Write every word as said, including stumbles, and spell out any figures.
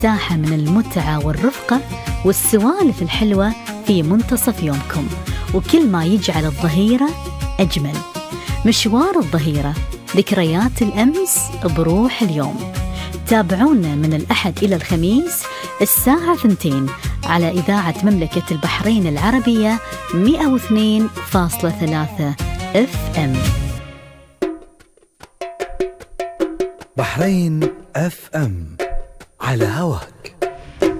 مساحة من المتعة والرفقة والسوالف الحلوة في منتصف يومكم، وكل ما يجعل الظهيرة أجمل. مشوار الظهيرة، ذكريات الأمس بروح اليوم. تابعونا من الأحد إلى الخميس الساعة اثنتين على إذاعة مملكة البحرين العربية مئة واثنين فاصلة ثلاثة اف ام. بحرين اف ام على هواك.